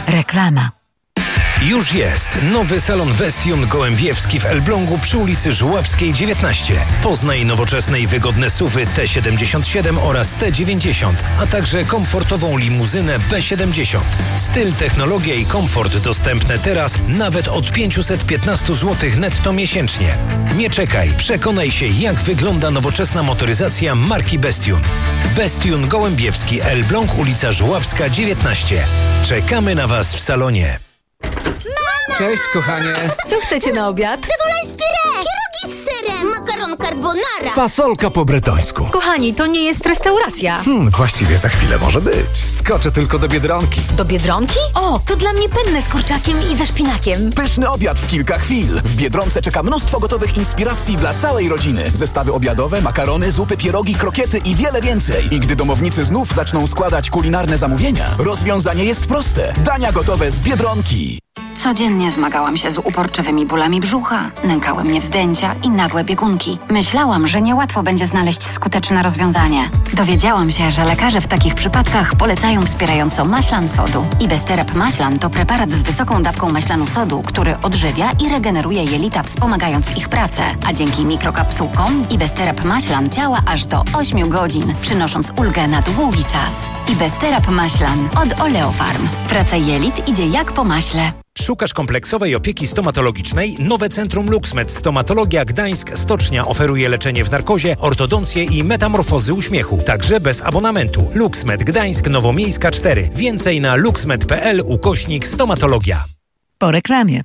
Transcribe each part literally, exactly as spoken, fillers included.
Reklama. Już jest nowy salon Bestion Gołębiewski w Elblągu przy ulicy Żuławskiej dziewiętnaście. Poznaj nowoczesne i wygodne suwy T siedemdziesiąt siedem oraz T dziewięćdziesiąt, a także komfortową limuzynę B siedemdziesiąt. Styl, technologia i komfort dostępne teraz nawet od pięćset piętnaście złotych netto miesięcznie. Nie czekaj, przekonaj się, jak wygląda nowoczesna motoryzacja marki Bestion. Bestion Gołębiewski, Elbląg, ulica Żuławska dziewiętnaście. Czekamy na Was w salonie. Cześć, kochanie. Co chcecie na obiad? Cebula z pyré, pierogi z serem, makaron carbonara. Fasolka po bretońsku. Kochani, to nie jest restauracja. Hmm, właściwie za chwilę może być. Skoczę tylko do Biedronki. Do Biedronki? O, to dla mnie penne z kurczakiem i ze szpinakiem. Pyszny obiad w kilka chwil. W Biedronce czeka mnóstwo gotowych inspiracji dla całej rodziny. Zestawy obiadowe, makarony, zupy, pierogi, krokiety i wiele więcej. I gdy domownicy znów zaczną składać kulinarne zamówienia, rozwiązanie jest proste. Dania gotowe z Biedronki. Codziennie zmagałam się z uporczywymi bólami brzucha, nękały mnie wzdęcia i nagłe biegunki. Myślałam, że niełatwo będzie znaleźć skuteczne rozwiązanie. Dowiedziałam się, że lekarze w takich przypadkach polecają wspierająco maślan sodu. Ibesterap maślan to preparat z wysoką dawką maślanu sodu, który odżywia i regeneruje jelita, wspomagając ich pracę. A dzięki mikrokapsułkom Ibesterap maślan działa aż do ośmiu godzin, przynosząc ulgę na długi czas. Ibesterap maślan od Oleofarm. Praca jelit idzie jak po maśle. Szukasz kompleksowej opieki stomatologicznej? Nowe Centrum LuxMed Stomatologia Gdańsk Stocznia oferuje leczenie w narkozie, ortodoncję i metamorfozy uśmiechu. Także bez abonamentu. LuxMed Gdańsk Nowomiejska cztery. Więcej na luxmed kropka p l ukośnik stomatologia. Po reklamie.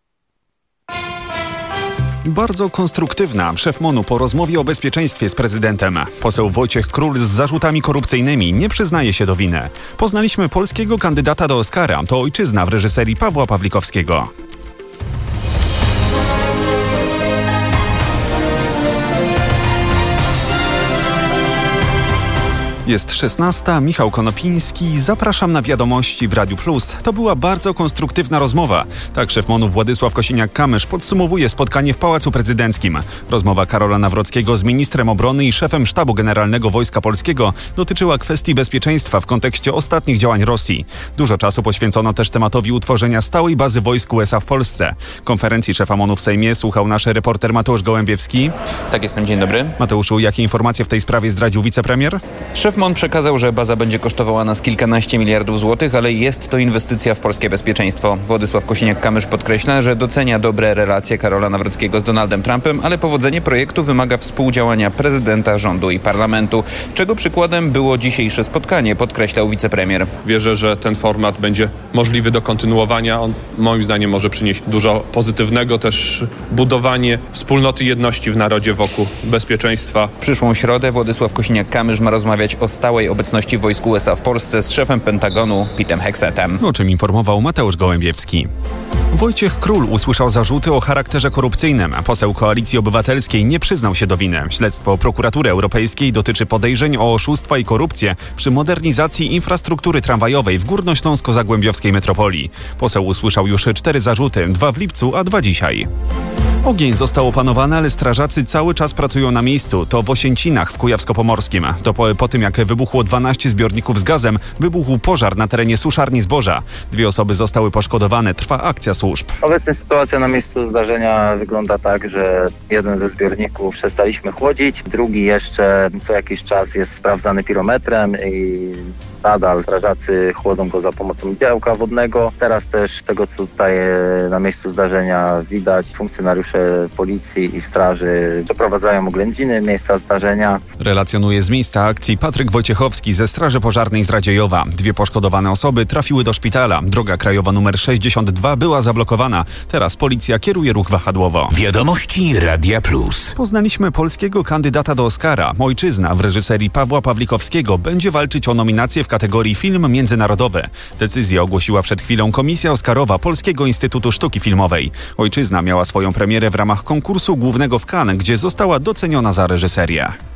Bardzo konstruktywna. Szef M O N-u po rozmowie o bezpieczeństwie z prezydentem. Poseł Wojciech Król z zarzutami korupcyjnymi nie przyznaje się do winy. Poznaliśmy polskiego kandydata do Oscara. To Ojczyzna w reżyserii Pawła Pawlikowskiego. Jest szesnasta, Michał Konopiński, zapraszam na Wiadomości w Radiu Plus. To była bardzo konstruktywna rozmowa. Tak szef M O N-u Władysław Kosiniak-Kamysz podsumowuje spotkanie w Pałacu Prezydenckim. Rozmowa Karola Nawrockiego z ministrem obrony i szefem Sztabu Generalnego Wojska Polskiego dotyczyła kwestii bezpieczeństwa w kontekście ostatnich działań Rosji. Dużo czasu poświęcono też tematowi utworzenia stałej bazy wojsk U S A w Polsce. Konferencji szefa M O N-u w Sejmie słuchał nasz reporter Mateusz Gołębiewski. Tak, jestem. Dzień dobry. Mateuszu, jakie informacje w tej sprawie zdradził wicepremier? Szef M O N przekazał, że baza będzie kosztowała nas kilkanaście miliardów złotych, ale jest to inwestycja w polskie bezpieczeństwo. Władysław Kosiniak-Kamysz podkreśla, że docenia dobre relacje Karola Nawrockiego z Donaldem Trumpem, ale powodzenie projektu wymaga współdziałania prezydenta, rządu i parlamentu. Czego przykładem było dzisiejsze spotkanie, podkreślał wicepremier. Wierzę, że ten format będzie możliwy do kontynuowania. On moim zdaniem może przynieść dużo pozytywnego, też budowanie wspólnoty jedności w narodzie wokół bezpieczeństwa. W przyszłą środę Władysław Kosiniak-Kamysz ma rozmawiać o stałej obecności wojsk U S A w Polsce z szefem Pentagonu Petem Hexetem. O czym informował Mateusz Gołębiewski. Wojciech Król usłyszał zarzuty o charakterze korupcyjnym. Poseł Koalicji Obywatelskiej nie przyznał się do winy. Śledztwo Prokuratury Europejskiej dotyczy podejrzeń o oszustwa i korupcję przy modernizacji infrastruktury tramwajowej w górnośląsko-zagłębiowskiej metropolii. Poseł usłyszał już cztery zarzuty, dwa w lipcu, a dwa dzisiaj. Ogień został opanowany, ale strażacy cały czas pracują na miejscu. To w Osięcinach w Kujawsko-Pomorskim. To po, po tym, jak wybuchło dwanaście zbiorników z gazem, wybuchł pożar na terenie suszarni zboża. Dwie osoby zostały poszkodowane. Trwa akcja służb. Obecnie sytuacja na miejscu zdarzenia wygląda tak, że jeden ze zbiorników przestaliśmy chłodzić, drugi jeszcze co jakiś czas jest sprawdzany pirometrem i nadal strażacy chłodzą go za pomocą działka wodnego. Teraz też z tego, co tutaj na miejscu zdarzenia widać, funkcjonariusze policji i straży przeprowadzają oględziny miejsca zdarzenia. Relacjonuje z miejsca akcji Patryk Wojciechowski ze Straży Pożarnej z Radziejowa. Dwie poszkodowane osoby trafiły do szpitala. Droga krajowa numer sześćdziesiąt dwa była zablokowana. Teraz policja kieruje ruch wahadłowo. Wiadomości Radia Plus. Poznaliśmy polskiego kandydata do Oscara. Ojczyzna w reżyserii Pawła Pawlikowskiego będzie walczyć o nominację w kategorii film międzynarodowy. Decyzję ogłosiła przed chwilą Komisja Oscarowa Polskiego Instytutu Sztuki Filmowej. Ojczyzna miała swoją premierę w ramach konkursu głównego w Cannes, gdzie została doceniona za reżyserię.